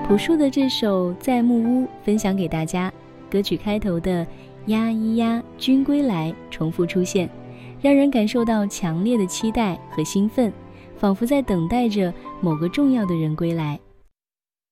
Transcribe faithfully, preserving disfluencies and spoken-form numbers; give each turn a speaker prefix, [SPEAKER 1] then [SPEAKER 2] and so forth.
[SPEAKER 1] 朴树的这首《在木屋》分享给大家，歌曲开头的呀咿呀君归来重复出现，让人感受到强烈的期待和兴奋，仿佛在等待着某个重要的人归来。